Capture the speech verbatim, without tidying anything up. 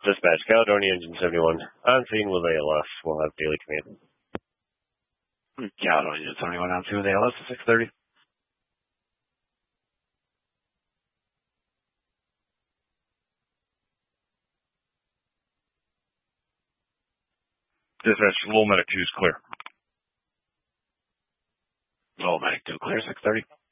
Dispatch, Caledonia Engine seventy-one. On scene with A L S. We'll have daily command. Caledonia seventy-one on scene with A L S at six thirty. Dispatch, Lowell Medic two is clear. Lowell Medic two clear, six thirty.